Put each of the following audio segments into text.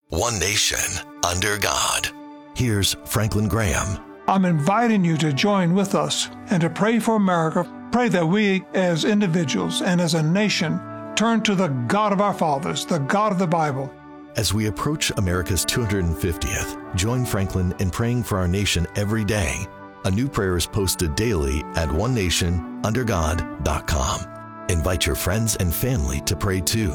One nation, under God. Here's Franklin Graham. I'm inviting you to join with us and to pray for America. Pray that we as individuals and as a nation turn to the God of our fathers, the God of the Bible. As we approach America's 250th, join Franklin in praying for our nation every day. A new prayer is posted daily at onenationundergod.com. Invite your friends and family to pray too.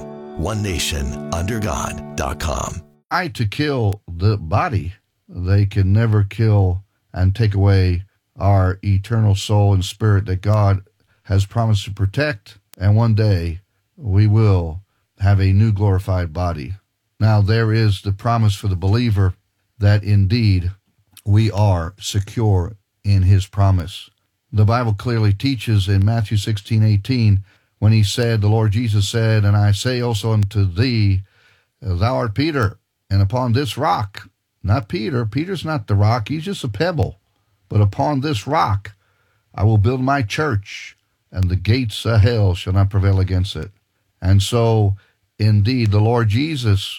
onenationundergod.com. To kill the body, they can never kill and take away our eternal soul and spirit that God has promised to protect, and one day we will have a new glorified body. Now there is the promise for the believer that indeed we are secure in his promise. The Bible clearly teaches in Matthew 16:18, when he said, the Lord Jesus said, "And I say also unto thee, thou art Peter, and upon this rock," not Peter, Peter's not the rock, he's just a pebble, "but upon this rock I will build my church, and the gates of hell shall not prevail against it." And so, indeed, the Lord Jesus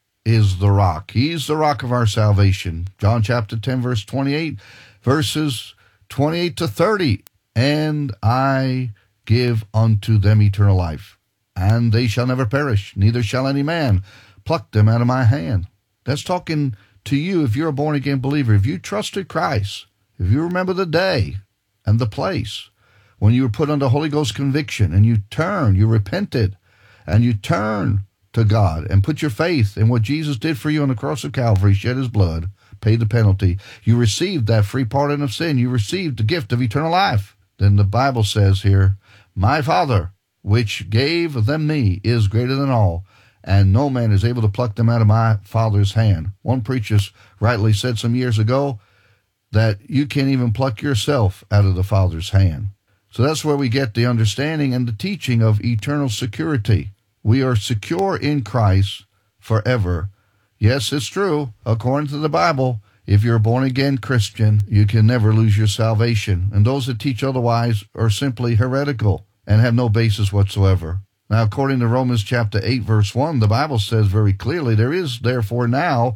is the rock. He's the rock of our salvation. John chapter 10, verse 28, verses 28 to 30. "And I give unto them eternal life, and they shall never perish, neither shall any man pluck them out of my hand." That's talking to you if you're a born-again believer. If you trusted Christ, if you remember the day and the place when you were put under Holy Ghost conviction and you turned, you repented, and you turned to God and put your faith in what Jesus did for you on the cross of Calvary, shed his blood, paid the penalty, you received that free pardon of sin, you received the gift of eternal life. Then the Bible says here, "My Father, which gave them me, is greater than all, and no man is able to pluck them out of my Father's hand." One preacher rightly said some years ago that you can't even pluck yourself out of the Father's hand. So that's where we get the understanding and the teaching of eternal security. We are secure in Christ forever. Yes, it's true. According to the Bible, if you're a born-again Christian, you can never lose your salvation. And those that teach otherwise are simply heretical and have no basis whatsoever. Now, according to Romans chapter 8, verse 1, the Bible says very clearly, "There is therefore now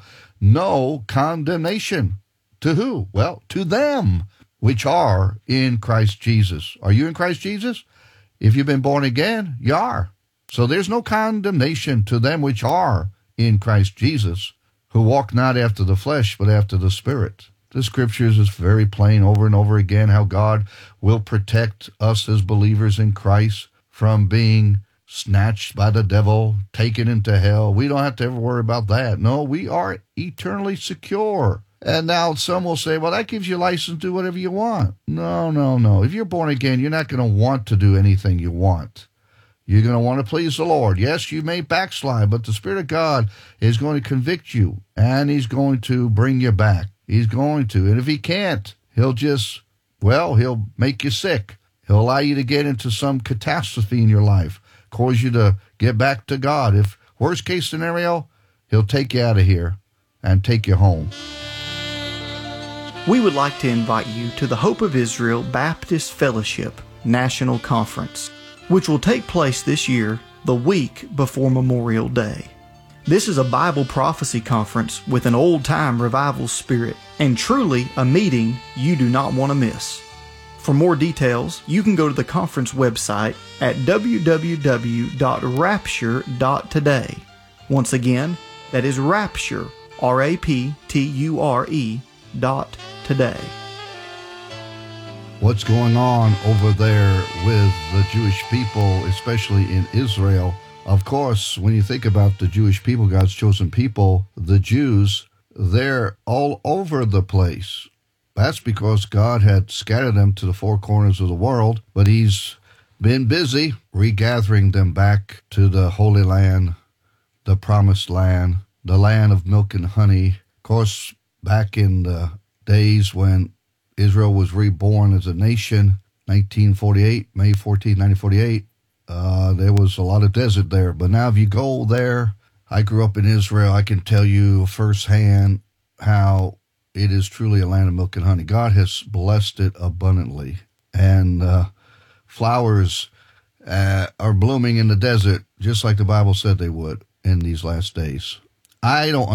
no condemnation." To who? Well, to them which are in Christ Jesus. Are you in Christ Jesus? If you've been born again, you are. So there's no condemnation to them which are in Christ Jesus, who walk not after the flesh, but after the Spirit. The scriptures is very plain over and over again how God will protect us as believers in Christ from being snatched by the devil, taken into hell. We don't have to ever worry about that. No, we are eternally secure. And now some will say, well, that gives you license to do whatever you want. No. If you're born again, you're not going to want to do anything you want. You're going to want to please the Lord. Yes, you may backslide, but the Spirit of God is going to convict you, and he's going to bring you back. He's going to. And if he can't, he'll make you sick. He'll allow you to get into some catastrophe in your life, cause you to get back to God. If worst case scenario, he'll take you out of here and take you home. We would like to invite you to the Hope of Israel Baptist Fellowship National Conference, which will take place this year, the week before Memorial Day. This is a Bible prophecy conference with an old-time revival spirit, and truly a meeting you do not want to miss. For more details, you can go to the conference website at www.rapture.today. Once again, that is Rapture, RAPTURE.today. What's going on over there with the Jewish people, especially in Israel? Of course, when you think about the Jewish people, God's chosen people, the Jews, they're all over the place. That's because God had scattered them to the four corners of the world, but he's been busy regathering them back to the Holy Land, the Promised Land, the land of milk and honey. Of course, back in the days when Israel was reborn as a nation, 1948, May 14, 1948, there was a lot of desert there. But now if you go there, I grew up in Israel, I can tell you firsthand how it is truly a land of milk and honey. God has blessed it abundantly. And flowers are blooming in the desert, just like the Bible said they would in these last days. I don't